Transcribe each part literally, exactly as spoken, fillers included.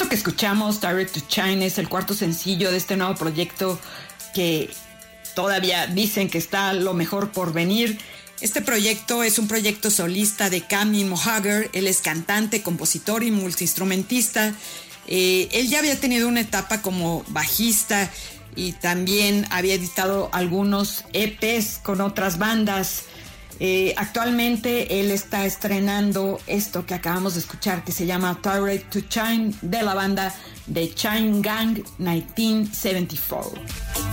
que escuchamos, Direct to Shine, es el cuarto sencillo de este nuevo proyecto que todavía dicen que está lo mejor por venir. Este proyecto es un proyecto solista de Camille Mohager. Él es cantante, compositor y multiinstrumentista. Eh, él ya había tenido una etapa como bajista y también había editado algunos E Pes con otras bandas. Eh, actualmente él está estrenando esto que acabamos de escuchar, que se llama Direct to Shine, de la banda The Shine Gang mil novecientos setenta y cuatro.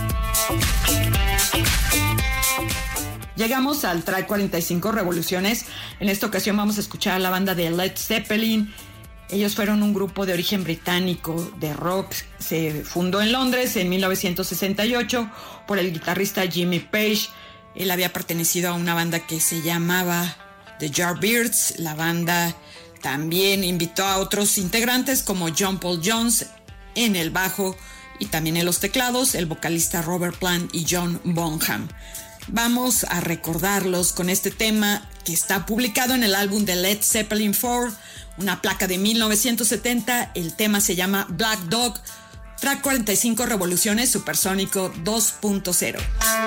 Llegamos al track cuarenta y cinco Revoluciones. En esta ocasión vamos a escuchar a la banda de Led Zeppelin. Ellos fueron un grupo de origen británico de rock. Se fundó en Londres en mil novecientos sesenta y ocho por el guitarrista Jimmy Page. Él había pertenecido a una banda que se llamaba The Yardbirds. La banda también invitó a otros integrantes como John Paul Jones en el bajo y también en los teclados, el vocalista Robert Plant y John Bonham. Vamos a recordarlos con este tema que está publicado en el álbum de Led Zeppelin cuatro, una placa de mil novecientos setenta. El tema se llama Black Dog, track cuarenta y cinco Revoluciones, Supersónico dos punto cero.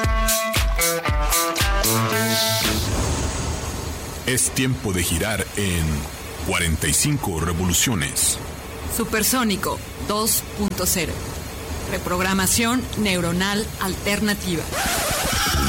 Es tiempo de girar en cuarenta y cinco Revoluciones. Supersónico dos punto cero. Reprogramación neuronal alternativa.